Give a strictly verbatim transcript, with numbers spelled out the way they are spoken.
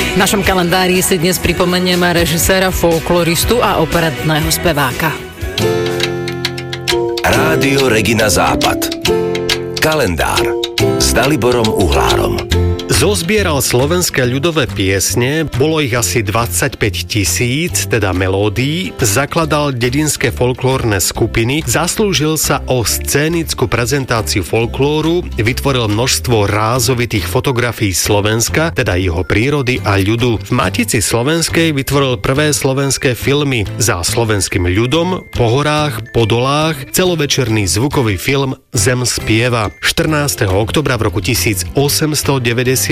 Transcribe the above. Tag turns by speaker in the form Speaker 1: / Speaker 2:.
Speaker 1: V našom kalendári si dnes pripomenieme režiséra, folkloristu a operetného speváka.
Speaker 2: Rádio Regina Západ. Kalendár s Daliborom Uhlárom.
Speaker 3: Zozbieral slovenské ľudové piesne, bolo ich asi dvadsaťpäť tisíc, teda melódií, zakladal dedinské folklórne skupiny, zaslúžil sa o scénickú prezentáciu folklóru, vytvoril množstvo rázovitých fotografií Slovenska, teda jeho prírody a ľudu. V Matici slovenskej vytvoril prvé slovenské filmy Za slovenským ľudom, Po horách, po dolách, celovečerný zvukový film Zem spieva. štrnásteho októbra v roku tisícosemstodeväťdesiatdeväť